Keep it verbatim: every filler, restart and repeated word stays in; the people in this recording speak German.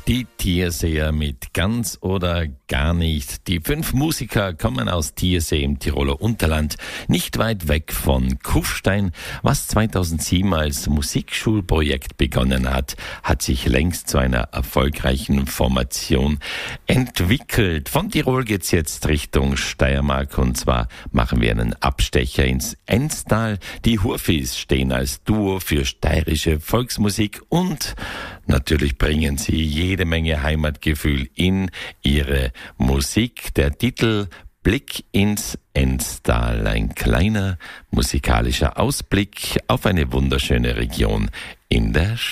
Die Thierseer mit Ganz oder gar nicht. Die fünf Musiker kommen aus Thiersee im Tiroler Unterland, nicht weit weg von Kufstein. Was zweitausendsieben als Musikschulprojekt begonnen hat, hat sich längst zu einer erfolgreichen Formation entwickelt. Von Tirol geht's jetzt Richtung Steiermark, und zwar machen wir einen Abstecher ins Enstal. Die Hurfis stehen als Duo für steirische Volksmusik und natürlich bringen sie jede Menge Heimatgefühl in ihre Musik. Der Titel Blick ins Enstal, ein kleiner musikalischer Ausblick auf eine wunderschöne Region in der